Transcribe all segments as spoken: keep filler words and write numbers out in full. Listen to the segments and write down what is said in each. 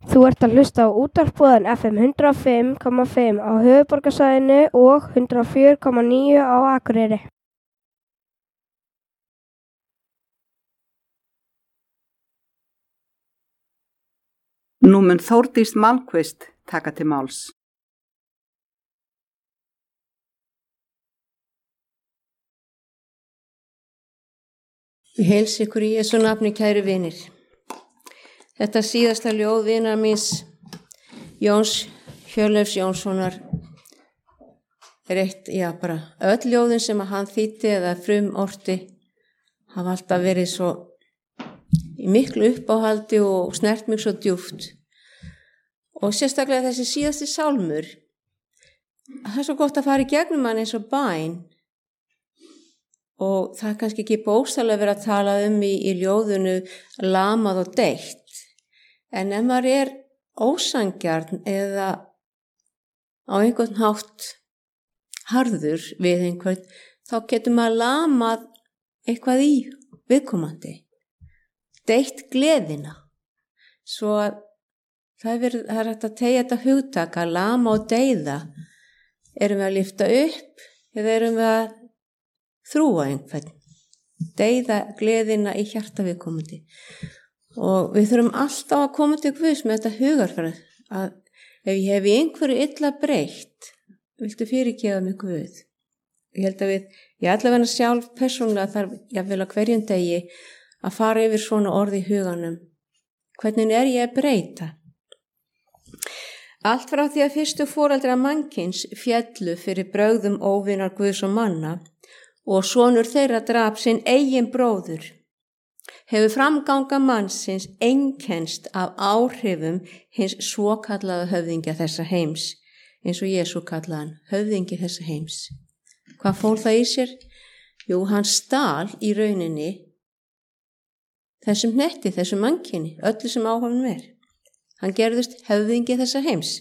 Þú ert að hlusta á útvarpsboðan F M hundrað og fimm komma fimm á höfuðborgarsvæðinu og hundrað og fjögur komma níu á Akureyri. Nú mun Þórdís Malmquist taka til máls. Ég heilsa ykkur í Jesú nafni, kæru vinir. Þetta síðasta ljóð vinar míns Jóns Hjörleifs Jónssonar er eitt, já bara, öll ljóðin sem að hann þýddi eða frumorti hafa alltaf verið svo í miklu uppáhaldi og snert mig svo djúpt. Og sérstaklega þessi síðasti sálmur, það er svo gott að fara í gegnum hann eins og bæn. Og það er kannski ekki bókstaflega verið að tala um í, í ljóðunu lamað og deytt. En ef maður er ósangjarn eða á einhvern hátt harður við einhvern, þá getur maður lamað eitthvað í viðkomandi. Deytt gleðina. Svo að það er, verið, það er hægt að tegja þetta hugtak að lama og deyða. Erum við að lyfta upp eða erum við að þrúa einhvern? Deyða gleðina í hjarta viðkomandi. Og við þurfum alltaf að koma til Guðs með þetta hugarfæri að ef ég hef í einhverju illa breytt, viltu fyrirgefa mig Guð? Ég held að við, ég ætla að vera sjálf persónulega þarf ég að vilja hverjum degi að fara yfir svona orð í huganum. Hvernig er ég að breyta? Allt frá því að fyrstu foreldra mannkyns féllu fyrir brögðum óvinar Guðs og manna og sonur þeirra drap sinn eigin bróður, hefur framganga mannsins einkennst af áhrifum hins svokallaða höfðingja þessa heims, eins og Jesú kallaði hann, höfðingi þessa heims. Hvað fól það í sér? Jú, hann stal í rauninni þessum hnetti, þessum mannkyni, öllu sem áhafnum er. Hann gerðist höfðingi þessa heims.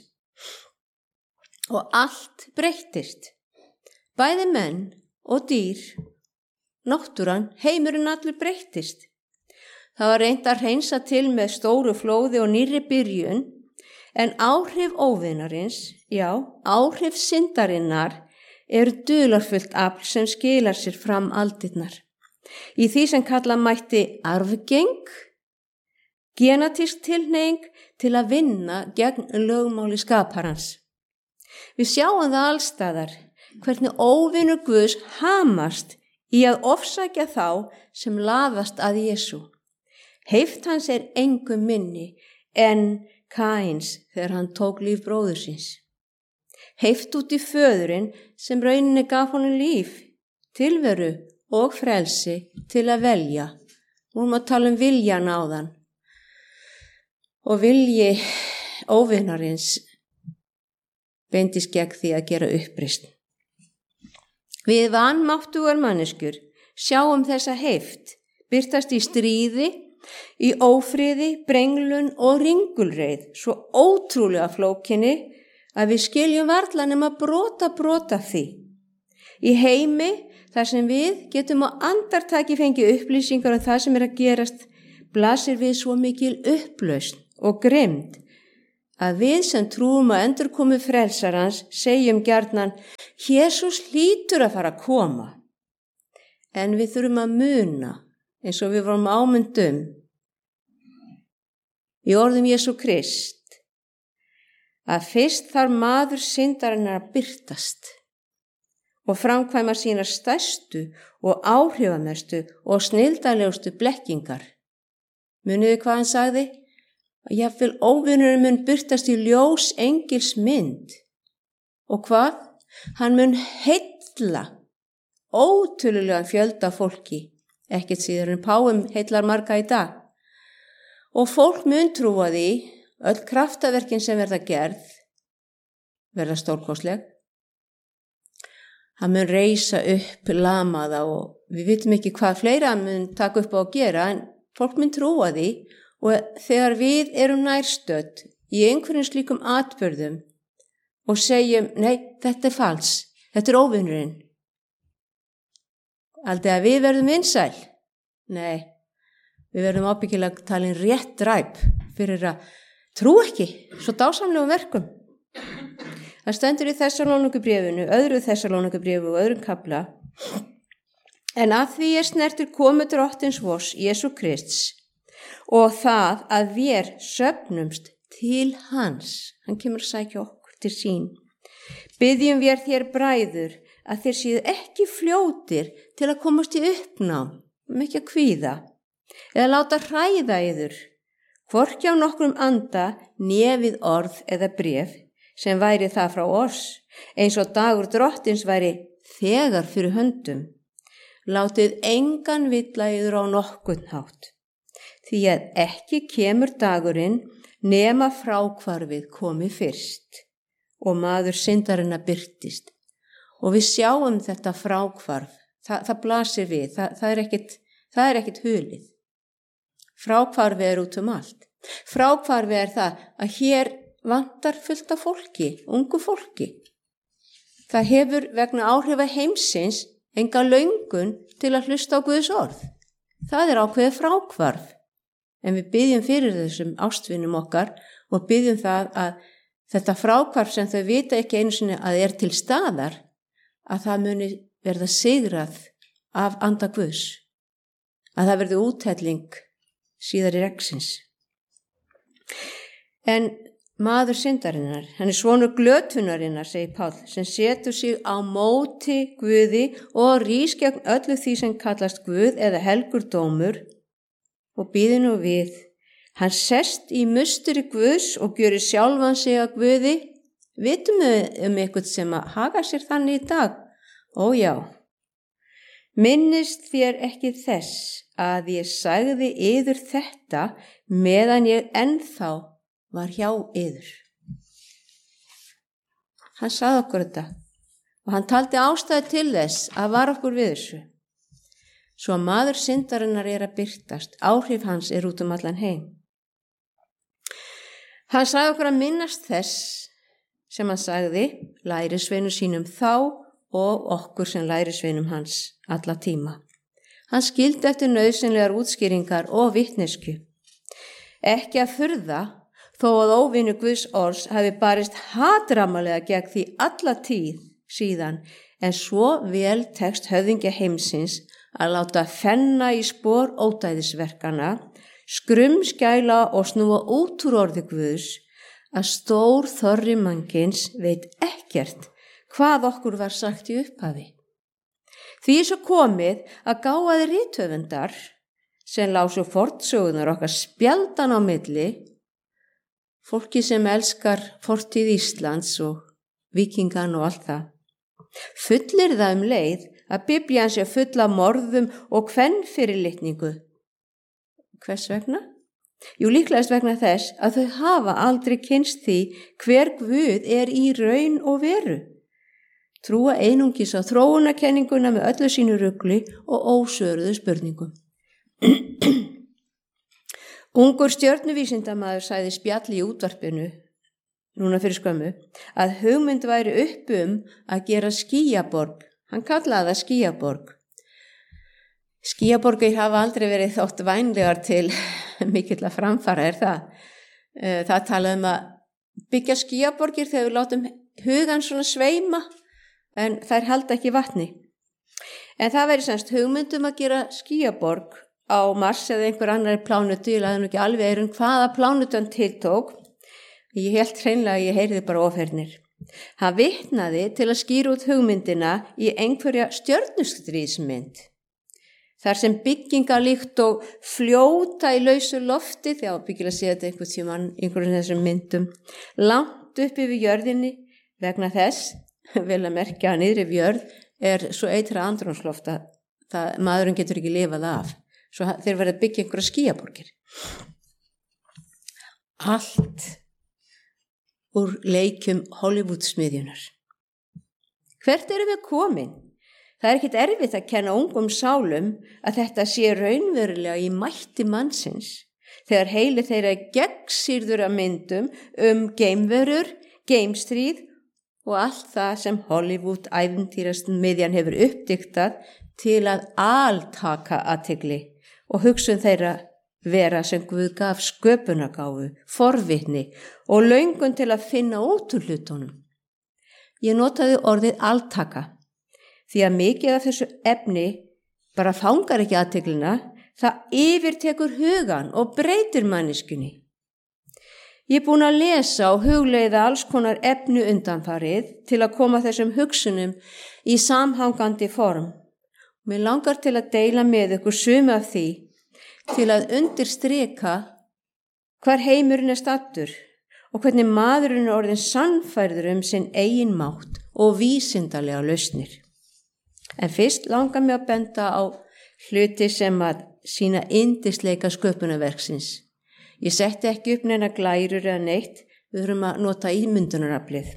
Og allt breyttist. Bæði menn og dýr, náttúran, heimurinn allur breyttist. Það var reynt að hreinsa til með stóru flóði og nýrri byrjun, en áhrif óvinarins, já, áhrif syndarinnar, eru dularfullt afl sem skilar sér fram aldirnar. Í því sem kalla mætti arfgeng, genatísk tilhneiging til að vinna gegn lögmáli skaparans. Við sjáum það allstaðar, hvernig óvinur Guðs hamast í að ofsækja þá sem laðast að Jesú. Heift hans er engum minni en Kains þegar hann tók líf bróður síns. Heift út í föðurinn sem rauninni gaf honum líf, tilveru og frelsi til að velja. Nú erum við að tala um viljan áðan. Og vilji óvinarins beindist gegn því að gera uppreisn. Við vanmáttugar manneskjur sjáum þessa heift birtast í stríði, í ófriði, brenglun og ringulreið, svo ótrúlega flókinni að við skiljum varla nema brota brota því. Í heimi þar sem við getum á andartaki fengið upplýsingar um það sem er að gerast, blasir við svo mikil upplausn og grimmd að við sem trúum að endurkomu frelsarans segjum gjarnan, Jesús hlýtur að fara að koma. En við þurfum að muna, eins og við vorum ámyndum, í orðum Jesú Krist, að fyrst þarf maður syndarinnar að birtast og framkvæma sínar stærstu og áhrifamestu og snilldarlegustu blekkingar. Muniði hvað hann sagði? Að jafnvel óvinurinn mun birtast í ljós engils mynd. Og hvað? Hann mun heilla ótölulega fjölda fólki, ekkert síður en páum heillar marga í dag. Og fólk mun trúa því, öll kraftaverkin sem verða gerð, verða stórkostleg. Hann mun reisa upp lamaða og við vitum ekki hvað fleira hann mun taka upp á að gera, en fólk mun trúa því og þegar við erum nærstödd í einhverjum slíkum atburðum og segjum, nei, þetta er fals, þetta er óvinurinn. Aldrei að við verðum vinsæl? Nei, við verðum ábyggilega talin rétt dræp fyrir að trú ekki svo dásamlegum verkum. Það stendur í Þessalónikubréfinu, öðru Þessalónikubréfu og öðrum kafla: en að því er snertir komu drottins vors, Jesú Krists, og það að vér söfnumst til hans, hann kemur að sækja okkur til sín, biðjum vér þér bræður að þér séu ekki fljótir til að komast í uppnám, um ekki að kvíða, eða láta hræða yður, hvorki á nokkrum anda né við orð eða bréf, sem væri það frá oss, eins og dagur drottins væri þegar fyrir höndum. Látið engan villa yður á nokkurn hátt, því að ekki kemur dagurinn nema fráhvarfið komi fyrst og maður syndarinnar birtist. Og við sjáum þetta fráhvarf, það, það blasir við, það, það er ekkit, það er ekkit hulið. Fráhvarfið er út um allt. Fráhvarfið er það að hér vantar fullt af fólki, ungu fólki. Það hefur vegna áhrifa heimsins enga löngun til að hlusta á Guðs orð. Það er ákveðið fráhvarf. En við biðjum fyrir þessum ástvinum okkar og biðjum það að þetta fráhvarf sem þau vita ekki einu sinni að er til staðar, að það muni verða sigrað af anda Guðs. Að það verði úthelling síðar í reksins. En maður syndarinnar, hann er sonur glötunarinnar, segir Páll, sem setur sig á móti Guði og rís gegn öllu því sem kallast Guð eða helgur dómur, og býði nú við. Hann sest í musteri Guðs og gjörir sjálfan sig að Guði. Vitum við um eitthvað sem að haga sér þannig í dag? Ó já. Minnist þér ekki þess að ég sagði yður þetta meðan ég ennþá var hjá yður. Hann sagði okkur þetta og hann taldi ástæði til þess að var okkur við þessu. Svo að maður syndarinnar er að birtast, áhrif hans er út um allan heim. Hann sagði okkur að minnast þess sem hann sagði lærisveinum sínum þá og okkur sem lærisveinum hans alla tíma. Hann skildi eftir nauðsynlegar útskýringar og vitnesku. Ekki að furða þó að óvinur Guðs orðs hafi barist hatramalega gegn því alla tíð síðan, en svo vel tekst höfðingja heimsins að láta fenna í spor ódæðisverkana, skrumskæla og snúa út úr orði Guðs, að stór þorri mannkins veit ekkert hvað okkur var sagt í upphafi. Því er svo komið að gáfaðir rithöfundar sem lásu fornsögunar okkar spjaldan á milli, fólki sem elskar fortíð Íslands og víkingan og allt það, fullir það um leið að Biblían sé full af morðum og kvenfyrirlitningu. Hvers vegna? Jú, líklegast vegna þess að þau hafa aldrei kynnst því hver Guð er í raun og veru. Trúa einungis á þróunarkenninguna með öllu sínu rugli og ósvöruðu spurningum. Ungur stjörnuvísindamaður sagði spjall í útvarpinu, núna fyrir skömmu, að hugmynd væri upp um að gera skýjaborg. Hann kallaði það skýjaborg. Skýjaborgir hafa aldrei verið þótt vænlegar til mikill að framfara, er það. Það talaði um að byggja skýjaborgir þegar við látum hugan svona sveima, en þær halda ekki vatni. En það væri semst hugmyndum að gera skýjaborg á Mars eða einhver annar plánutu, ég laði nú ekki alveg eirun hvaða plánutan tiltók. Ég held hreinlega að ég heyrði bara ofernir. Hann vitnaði til að skýra út hugmyndina í einhverja stjörnustríðsmynd. Þar sem bygginga líkt og fljóta í lausu lofti, þegar byggilega sé þetta einhvern tímann einhverjum þessum myndum, langt upp yfir jörðinni vegna þess, vel að merkja að niðri við jörð, er svo eitra andrúmsloft að það, maðurinn getur ekki lifað af. Svo þeir verða að byggja einhverja skýjaborgir. Allt úr leikjum Hollywood-smiðjunar. Hvert erum við komin? Það er ekkit erfitt að kenna ungum sálum að þetta sé raunverulega í mætti mannsins, þegar heili þeirra gegnsýrður af myndum um geimverur, geimstríð og allt það sem Hollywood-ævintýrasmiðjan hefur uppdiktað til að altaka athygli og hugsun þeirra vera sem Guð gaf sköpunargáfu, forvitni og löngun til að finna út úr hlutunum. Ég notaði orðið altaka því að mikið af þessu efni bara fangar ekki athyglinna, það yfirtekur hugan og breytir manneskjunni. Ég er búin að lesa og hugleiða alls konar efnu undanfarið til að koma þessum hugsunum í samhangandi form. Mér langar til að deila með ykkur sumu af því til að undirstrika hvar heimurinn er stattur og hvernig maðurinn er orðinn sannfærður um sinn eigin mátt og vísindalega lausnir. En fyrst langar mér að benda á hluti sem að sína yndisleika sköpunarverksins. Ég setti ekki upp neina glærur eða neitt, við þurfum að nota ímyndunaraflið.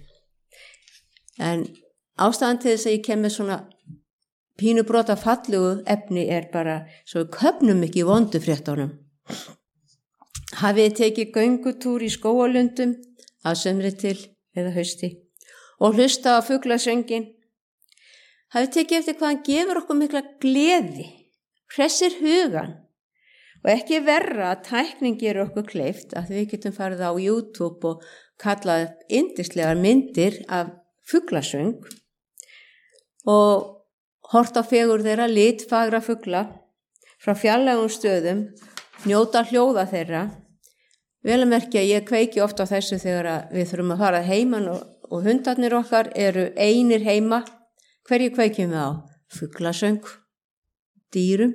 En ástæðan til þess að ég kem með svona pínu brota fallegu efni er bara svo við köfnum ekki í vondu fréttunum. Hafið þið tekið göngutúr í skógalundum að sömri til eða hausti og hlusta á fuglasöngin. Hafið tekið eftir hvað hann gefur okkur mikla gleði, hressir hugan og ekki verra að tæknin gerur okkur kleift að við getum farið á YouTube og kallað yndislegar myndir af fuglasöng og hort á fegur þeirra, litfagra fugla frá fjarlægum stöðum, njóta hljóða þeirra. Vel að merkja, ég kveiki oft á þessu þegar við þurfum að fara heiman og, og hundarnir okkar eru einir heima. Hverju kveikjum við á? Fuglasöng, dýrum.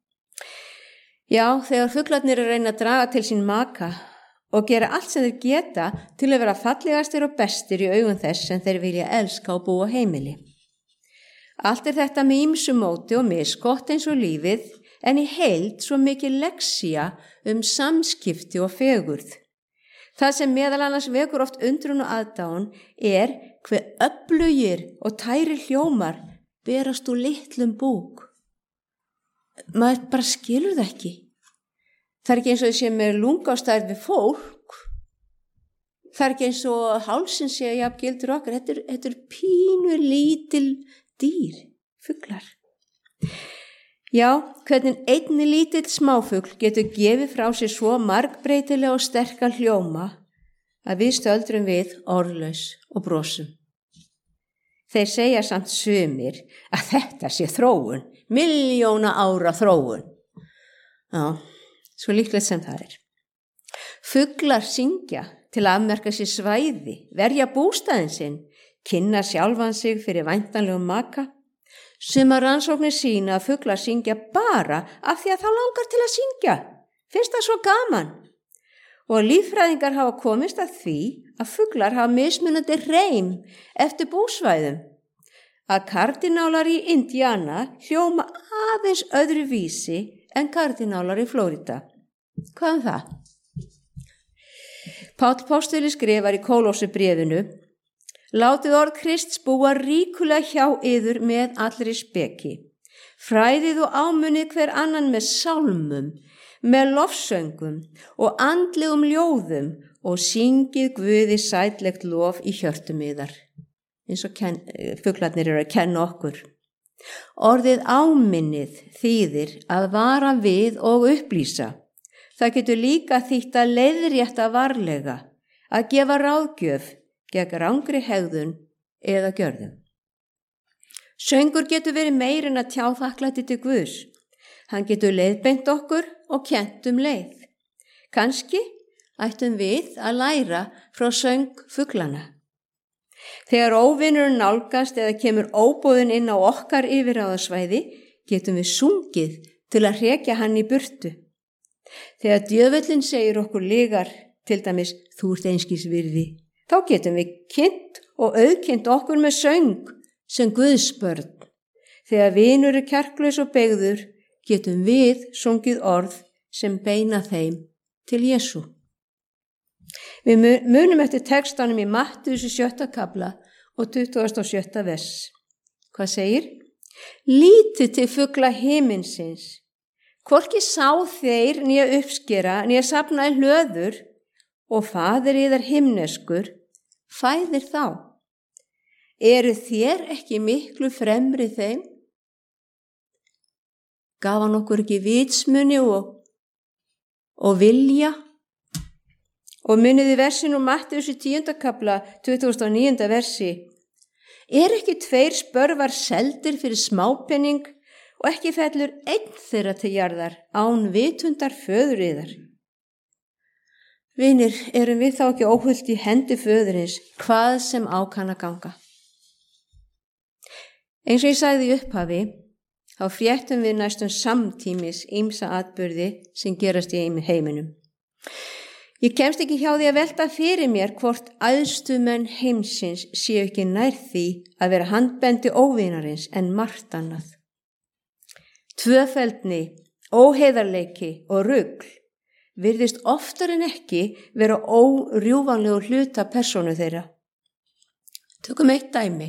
Já, þegar fuglarnir er að reyna að draga til sín maka og gera allt sem þeir geta til að vera fallegastir og bestir í augum þess sem þeir vilja elska og búa heimili. Allt er þetta með ýmsu móti og misgott eins og lífið, en í heild svo mikið lexía um samskipti og fegurð. Það sem meðal annars vekur oft undrun og aðdáun er hve öflugir og tæri hljómar berast úr litlum búk. Maður bara skilur það ekki. Það er ekki eins og þau sé með lungástærð við fólk. Það er ekki eins og hálsinn sé að jafn gildur okkar. Þetta er, þetta er pínu lítil dýr, fuglar. Já, hvernig einni lítill smáfugl getur gefið frá sér svo margbreytilega og sterkan hljóma að við stöldrum við orðlaus og brosum. Þeir segja samt sumir að þetta sé þróun, milljóna ára þróun. Já, svo líklegt sem það er. Fuglar syngja til að afmerka sér svæði, verja bústaðinn sinn, kynna sjálfan sig fyrir væntanlegum maka. Sumar rannsóknir sýna að fuglar syngja bara af því að þá langar til að syngja. Finnst það svo gaman? Og líffræðingar hafa komist að því að fuglar hafa mismunandi reim eftir búsvæðum. Að kardinálar í Indiana hljóma aðeins öðru vísi en kardinálar í Flórida. Hvað um það? Páll Póstuli skrifar í Kólósi bréfinu: Látið orð Krists búa ríkulega hjá yður með allri speki. Fræðið og ámunið hver annan með sálmum, með lofsöngum og andlegum ljóðum og syngið Guði sætlegt lof í hjörtum yðar. Eins og ken, fuglarnir eru að kenna okkur. Orðið áminnið þýðir að vara við og upplýsa. Það getur líka þýtt að leiðrétta varlega, að gefa ráðgjöf gegn rangri hegðun eða gjörðum. Söngur getur verið meir en að tjá þakklæti til Guðs. Hann getur leiðbeint okkur og kennt um leið. Kannski ættum við að læra frá söng fuglana. Þegar óvinurinn nálgast eða kemur óboðinn inn á okkar yfirráðasvæði, getum við sungið til að hrekja hann í burtu. Þegar djöfullinn segir okkur lygar, til dæmis þú ert einskis virði, þá getum við kynnt og auðkynnt okkur með söng sem Guðsbörn. Þegar vinur er kjarklaus og beygður, getum við sungið orð sem beina þeim til Jesú. Við munum eftir textanum í Matthews sjötta kafla og tuttugasta og sjötta vers. Hvað segir? Lítið til fugla himinsins, hvorki sá þeir nýja uppskera, nýja safna í hlöður, og faðir yðar himneskur fæðir þá. Eru þér ekki miklu fremri þeim? Gaf hann okkur ekki vitsmuni og og vilja. Og muniði versin úr Mattheus í tíunda kafla, tuttugasta og níunda versi. Er ekki tveir spörvar seldir fyrir smápenning og ekki fellur einn þeirra til jarðar án vitundar föður yðar? Vinir, erum við þá ekki óhult í hendi föðurins, hvað sem á kann að ganga? Eins og ég sagði í upphafi, þá fréttum við næstum samtímis ýmsa atburði sem gerast í heiminum. Ég kemst ekki hjá því að velta fyrir mér hvort æðstu menn heimsins séu ekki nær því að vera handbendi óvinarins en margt annað. Tvöfeldni, óheiðarleiki og rugl virðist oftar en ekki vera órjúfanlegu hluta persónu þeirra. Tökum eitt dæmi.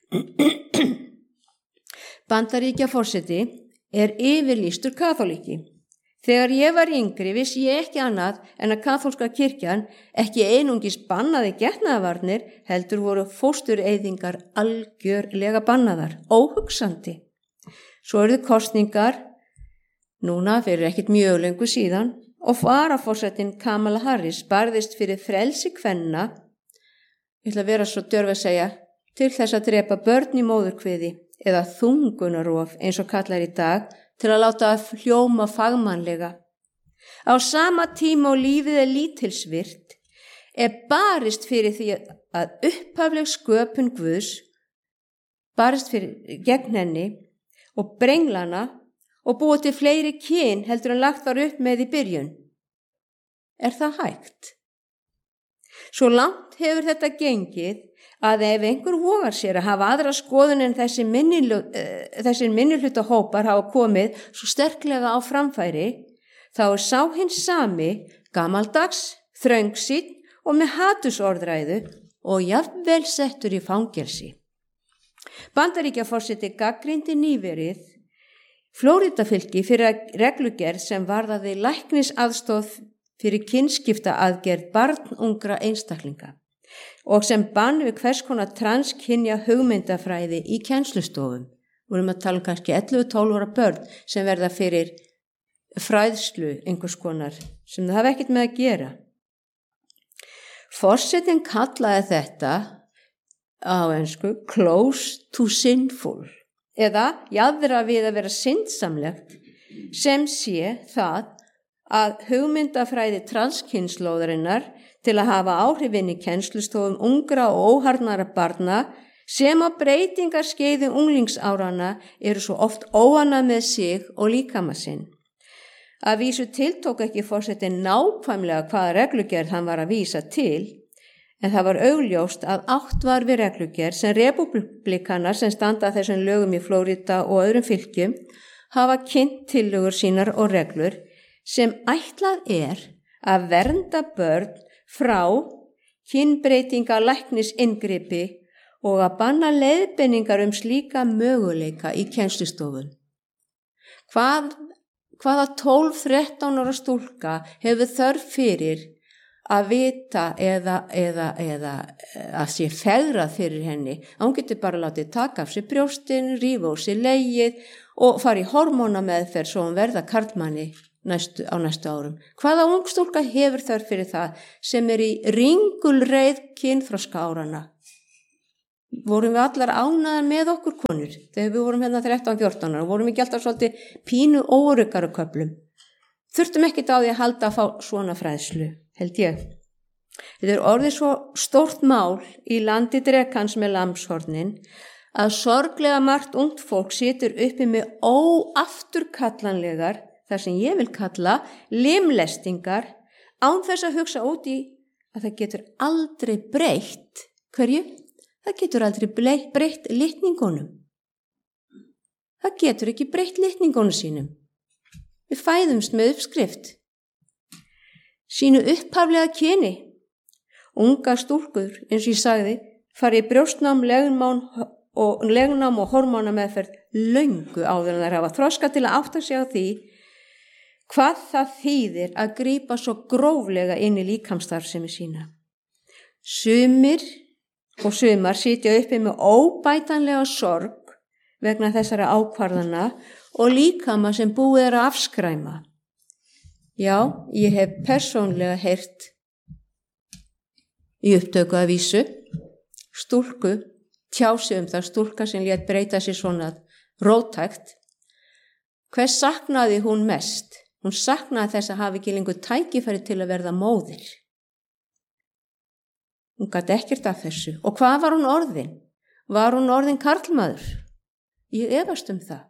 Bandaríkjaforseti er yfirlýstur kaþóliki. Þegar ég var yngri vissi ég ekki annað en að kaþólska kirkjan ekki einungis bannaði getnaðarvarnir, heldur voru fóstureyðingar algjörlega bannaðar, óhugsandi. Svo eru kosningar, núna fyrir ekkert mjög lengur síðan, og varaforsetinn Kamala Harris barðist fyrir frelsi kvenna, ég ætla að vera svo djörf að segja, til þess að drepa börn í móðurkviði eða þungunarof eins og kallar í dag, til að láta hljóma fagmannlega. Á sama tíma og lífið er lítilsvirt, er barist fyrir því að upphafleg sköpun Guðs, barist fyrir gegn henni og brenglana og búið til fleiri kyn heldur en lagt var upp með í byrjun. Er það hægt? Svo langt hefur þetta gengið að ef einhver vogar sér að hafa aðra skoðun en þessi minnihluta hópar hafa komið svo sterklega á framfæri, þá er sá hins sami, gamaldags, þröngsýnn og með hatursorðræðu og jafnvel settur í fangelsi. Bandaríkjaforseti gagnrýndi nýverið Flórídafylki fyrir reglugerð sem varðaði læknisaðstoð fyrir kynskiptaaðgerð barnungra einstaklinga og sem bann við hvers konar transkynja hugmyndafræði í kennslustofum. Við erum að tala um kannski ellefu til tólf ára börn sem verða fyrir fræðslu einhvers konar sem það hafa ekkert með að gera. Forsetinn kallaði þetta á ensku close to sinful eða jaðra við að vera syndsamlegt sem sé það að hugmyndafræði transkynslóðarinnar til að hafa áhrifin í kennslustofum ungra og óharnara barna sem á breytingarskeiði unglingsárana eru svo oft óanað með sig og líkama sinn. Að vísu tiltók ekki forsetinn nákvæmlega hvaða reglugerð hann var að vísa til, en það var augljóst að átt var við reglugerð sem republikanar sem standa að þessum lögum í Flórída og öðrum fylkjum hafa kynnt tillögur sínar og reglur sem ætlað er að vernda börn frá kynbreytinga læknisinngrippi og að banna leiðbeiningar um slíka möguleika í kennslustofun. Hvað, hvaða tólf til þrettán ára stúlka hefur þörf fyrir að vita eða, eða, eða að sé fegrað fyrir henni, að hún getur bara látið taka af sér brjóstin, rífa úr sér legið og fara í hormónameðferð svo hún verða karlmanni næstu, á næstu árum. Hvaða ungstúlka hefur þörf fyrir það sem er í ringulreið kynþroska árana? Vorum við allar ánæðar með okkur konur þegar við vorum hérna þrettán til fjórtán ára, vorum við ekki alltaf svolítið pínu óryggara köflum. Þurftum ekkert á því að halda að fá svona fræðslu, held ég. Þetta er orðið svo stórt mál í landi drekans með lambshornin að sorglega margt ungt fólk situr uppi með óafturkallanlegar, þar sem ég vil kalla limlestingar, án þess að hugsa út í að það getur aldrei breytt. Hverju? Það getur aldrei breytt litningunum. Það getur ekki breytt litningunum sínum. Við fæðumst með uppskrift. Sínu upphaflega kyni. Unga stúlkur, eins og ég sagði, fari í brjóstnám, legnám og, legnám og hormónameðferð löngu áður en þær hafa þroska til að átta sig á því hvað það þýðir að grípa svo gróflega inn í líkamsstarfsemi sína. Sumir og sumar sitja uppi með óbætanlega sorg vegna þessara ákvarðana og líkama sem búið er að afskræma. Já, ég hef persónlega heyrt í upptöku af vísu stúlku tjási um það, stúlka sem lét breyta sér svona róttækt. Hvers saknaði hún mest? Hún saknaði þess að hafa ekki lengur tækifæri til að verða móðir. Hún gat ekkert af þessu. Og hvað var hún orðin? Var hún orðin karlmaður? Ég efast um það.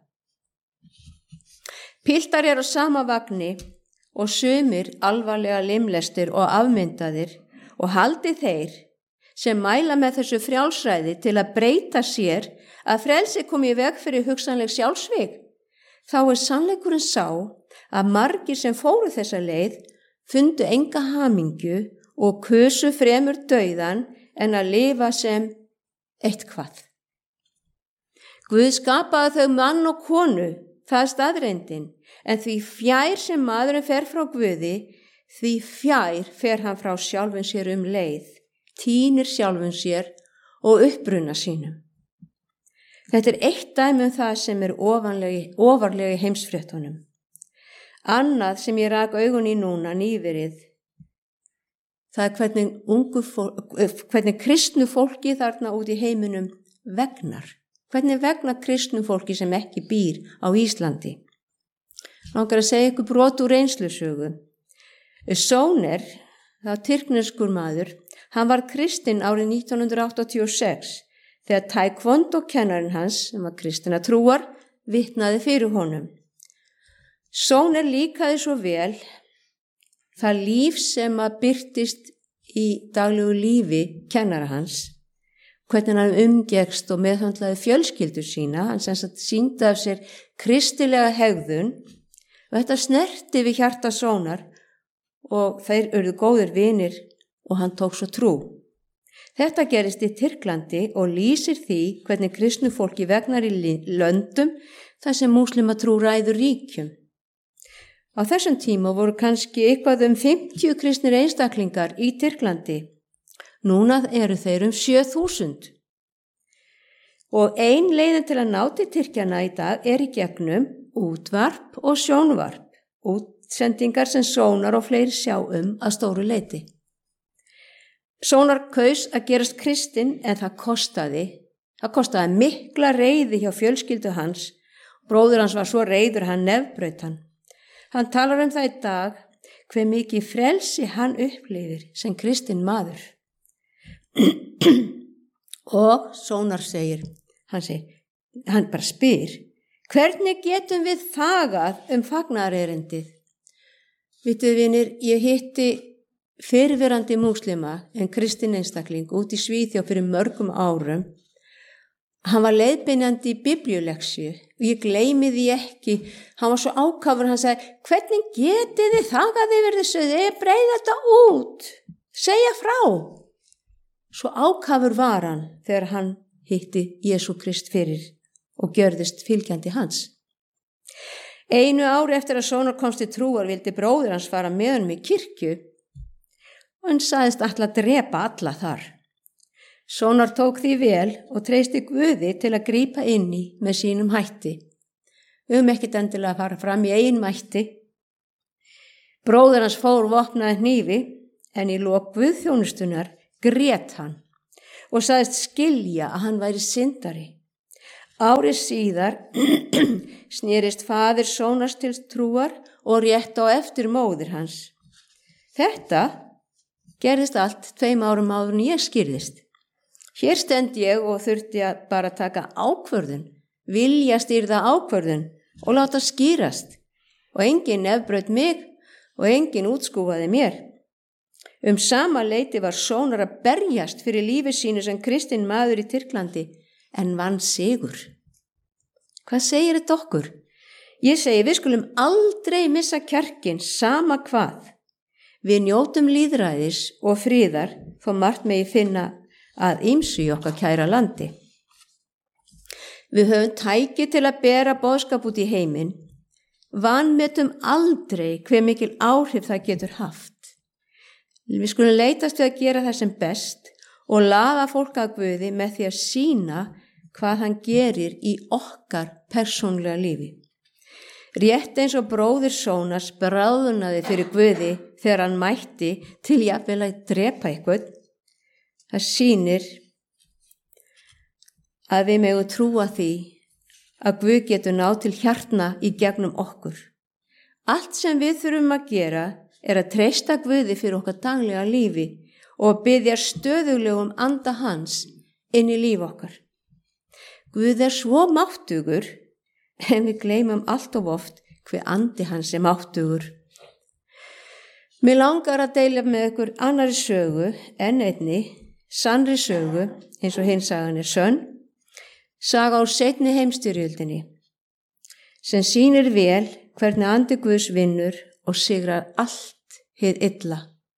Piltar eru á sama vagni og sumir alvarlega limlestir og afmyndaðir og haldi þeir sem mæla með þessu frjálsræði til að breyta sér að frelsi komi í veg fyrir hugsanleg sjálfsvíg. Þá er sannleikurinn sá að margir sem fóru þessa leið fundu enga hamingju og kusu fremur dauðan en að lifa sem eitthvað. Guð skapaði þau mann og konu, það er staðreyndin, en því fjær sem maðurinn fer frá Guði, því fjær fer hann frá sjálfum sér um leið, tínir sjálfum sér og uppbruna sínum. Þetta er eitt dæmi um það sem er ofarlega í heimsfréttunum. Annað sem ég rak augun í núna nýverið, það er hvernig, ungu fólk, hvernig kristnu fólki þarna út í heiminum vegnar. Hvernig vegnar kristnu fólki sem ekki býr á Íslandi. Langar að segja ykkur brot úr reynslusögu. Sóner, það var tyrkneskur maður, hann var kristinn árið nítján hundrað áttatíu og sex þegar taekwondo kennarinn hans, sem var kristina trúar, vitnaði fyrir honum. Sóner líkaði svo vel það líf sem að birtist í daglegu lífi kennara hans, hvernig hann umgekst og meðhöndlaði fjölskyldu sína, hann sem sagt sýndi af sér kristilega hegðun og þetta snerti við hjarta Sónar og þeir urðu góðir vinir og hann tók svo trú. Þetta gerist í Tyrklandi og lýsir því hvernig kristnu fólki vegnar í löndum þar sem múslimatrú ræður ríkjum. Á þessum tíma voru kannski eitthvað um fimmtíu kristnir einstaklingar í Tyrklandi. Núna eru þeir um sjö þúsund. Og ein leiðin til að ná til Tyrkjana í dag er í gegnum útvarp og sjónvarp, útsendingar sem Sónar og fleiri sjá um að stóru leyti. Sónar kaus að gerast kristinn en það kostaði, það kostaði mikla reiði hjá fjölskyldu hans. Bróður hans var svo reiður hann nefbraut hann. Hann talar um það í dag hve mikið frelsi hann upplifir sem kristinn maður. Og Sónar segir, hann segir, hann bara spyr, hvernig getum við þagað um fagnaðarerindið? Vitið vinir, ég hitti fyrirverandi múslima en kristinn einstakling út í Svíþjóð fyrir mörgum árum. Hann var leiðbeinandi í biblíuleksju og ég gleymi því ekki. Hann var svo ákafur, hann sagði, hvernig getið þið þagað yfir þessu, þið breiða þetta út, segja frá. Svo ákafur var hann þegar hann hitti Jesú Krist fyrir og gjörðist fylgjandi hans. Einu ári eftir að Sónar komst til trúar vildi bróðir hans fara með honum í kirkju og hann sagðist ætla að drepa alla þar. Sónar tók því vel og treysti Guði til að grípa inn í með sínum hætti. Um ekkert endilega að fara fram í eigin mætti. Bróðir hans fór vopnaði hnífi en í lok Guðþjónustunar grét hann og sagðist skilja að hann væri syndari. Árið síðar snerist faðir Sónars til trúar og rétt á eftir móðir hans. Þetta gerðist allt tveim árum áður en ég skýrðist. Hér stend ég og þurfti að bara taka ákvörðun, vilja stýrða ákvörðun og láta skýrast. Og enginn nefbraut mig og enginn útskúfaði mér. Um sama leyti var Sónar að berjast fyrir lífi sínu sem kristinn maður í Tyrklandi en vann sigur. Hvað segir þetta okkur? Ég segi við skulum aldrei missa kjarkinn sama hvað. Við njótum lýðræðis og friðar þó margt megi finna að ýmsu í okkar kæra landi. Við höfum tæki til að bera boðskap út í heiminn. Vanmetum aldrei hve mikil áhrif það getur haft. Við skulum leitast við að gera það sem best og laða fólk að Guði með því að sýna hvað hann gerir í okkar persónlega lífi. Rétt eins og bróðir Sónas bráðnaði fyrir Guði þegar hann mætti til jafnvel að drepa eitthvað. Það sýnir að við megum trúa því að Guð getur náð til hjartna í gegnum okkur. Allt sem við þurfum að gera er að treysta Guði fyrir okkar daglega lífi og biðja stöðuglegum anda hans inn í líf okkar. Guð er svo máttugur en við gleymum allt of oft hver andi hans er máttugur. Mér langar að deila með ykkur annari sögu en einni, sannri sögu eins og hinn sagan er sönn, saga á seinni heimsstyrjöldinni, sem sýnir vel hvernig andi Guðs vinnur og sigrar allt hið illa.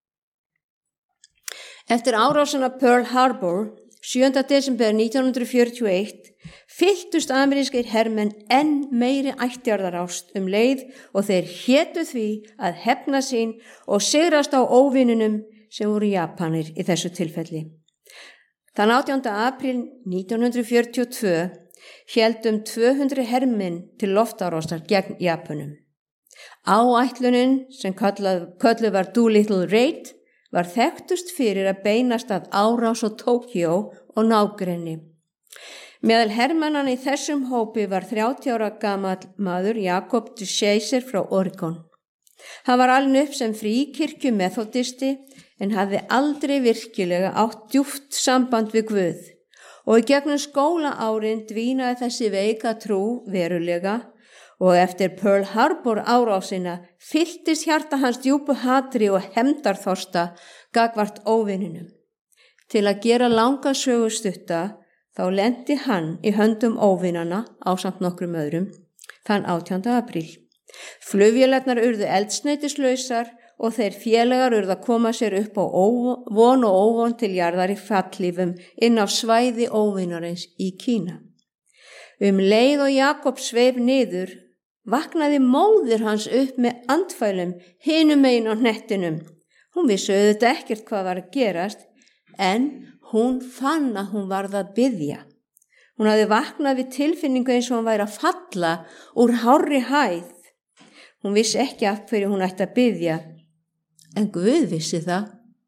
Eftir árásina Pearl Harbor, sjöunda desember nítján hundruð fjörutíu og eitt, fylltust amerískir hermenn enn meiri ættjarðarást um leið og þeir hétu því að hefna sín og sigrast á óvinunum sem voru Japanir í þessu tilfelli. Þann átjánda apríl nítján hundruð fjörutíu og tvö héldum tvö hundruð hermenn til loftárásar gegn Japanum. Áætlunin sem kölluð var Doolittle Raid var þekktust fyrir að beinast að árás á Tókíó og nágrenni. Meðal hermannanna í þessum hópi var þrjátíu ára gamall maður Jakob DeShazer frá Oregon. Hann var alinn upp sem fríkirkju methodisti en hafði aldrei virkilega átt djúpt samband við Guð og í gegnum skólaárin dvínaði þessi veika trú verulega og eftir Pearl Harbor árásina fylltist hjarta hans djúpu hatri og hefndarþorsta gagnvart óvininum. Til að gera langa sögu stutta þá lenti hann í höndum óvinana ásamt nokkrum öðrum þann átjánda apríl. Flugvélarnar urðu eldsneytislausar og þeir félagar urðu að koma sér upp á von og óvon til jarðar í fallífum inn á svæði óvinarins í Kína. Um leið og Jakob sveif niður, vaknaði móðir hans upp með andfælum hinum megin á hnettinum. Hún vissi auðvitað ekkert hvað var að gerast, en hún fann að hún varð að biðja. Hún hafði vaknað við tilfinningu eins og hún væri að falla úr hárri hæð. Hún vissi ekki af hverju hún ætti að biðja, en Guð vissi það.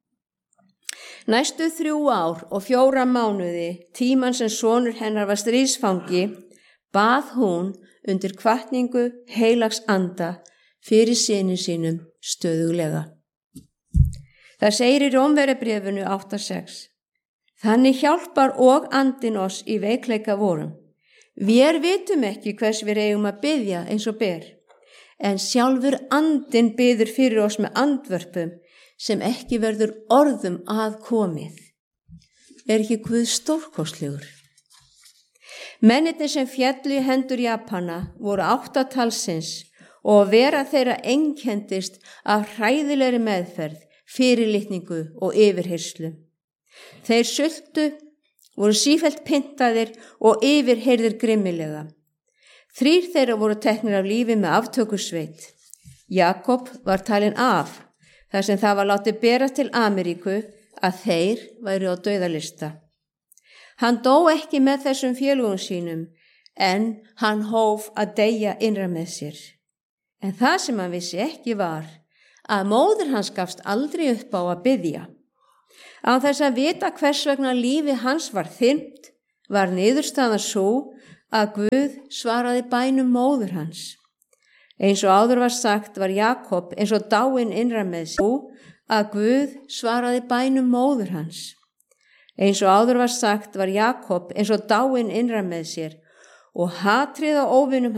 Næstu þrjú ár og fjóra mánuði, tíman sem sonur hennar var stríðsfangi, bað hún undir hvatningu heilags anda fyrir syni sínum stöðuglega. Það segir í Rómverjabréfinu átta sex. Þannig hjálpar og andinn oss í veikleika vorum. Vér vitum ekki hvers við eigum að biðja eins og ber, en sjálfur andinn biður fyrir oss með andvörpum sem ekki verður orðum að komið. Er ekki Guð stórkostlegur? Mennirnir sem féllu í hendur Japana voru átta talsins og vera þeirra einkendist af hræðilegri meðferð, fyrirlitningu og yfirherslu. Þeir sultu, voru sífellt pyntaðir og yfirheyrðir grimmilega. Þrír þeirra voru teknir af lífi með aftökusveit. Jakob var talinn af, þar sem það var látið bera til Ameríku að þeir væru á dauðalista. Hann dó ekki með þessum félugum sínum, en hann hóf að deyja innra með sér. En það sem hann vissi ekki var að móðir hans gafst aldrei upp á að biðja. Á þess að vita hvers vegna lífi hans var þyrmt, var niðurstaðan svo að Guð svaraði bænum móður hans. Eins og áður var sagt var Jakob eins og dáinn innra með sér, að Guð svaraði bænum móður hans. Eins og áður var sagt var Jakob eins og dáinn innra með sér og hatrið á óvinum